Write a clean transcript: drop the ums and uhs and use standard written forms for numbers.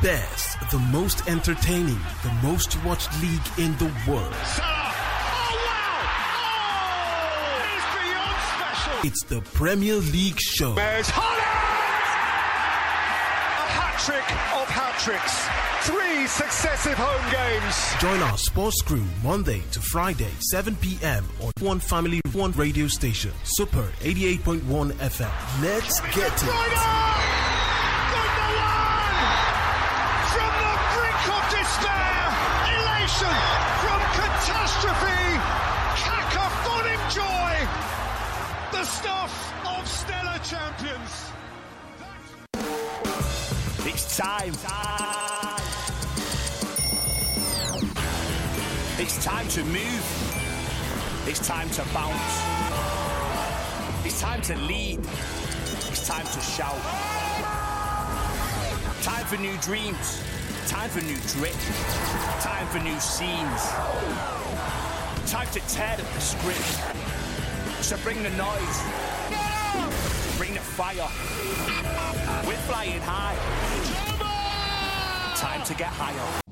best, the most entertaining, the most watched league in the world. Salah! Oh, wow! Oh! He's beyond special! It's the Premier League show. There's Haaland! A hat-trick of hat-tricks. 3 successive home games. Join our sports crew Monday to Friday, 7 p.m. on One Family One radio station, Super 88.1 FM. Let's get it. Number 1! From the brink of despair, elation from catastrophe, cacophonic joy, the stuff of stellar champions. It's time. It's time to move. It's time to bounce. It's time to lead. It's time to shout. Time for new dreams. Time for new drip. Time for new scenes. Time to tear up the script. So bring the noise. Bring the fire. We're flying high. Time to get higher.